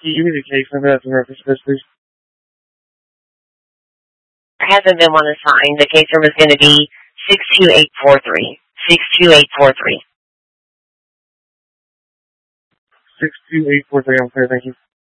Can you give me the case number that's in reference to this, please? There hasn't been one assigned. The case number is going to be 62843. 62843. 62843, I'm clear, thank you.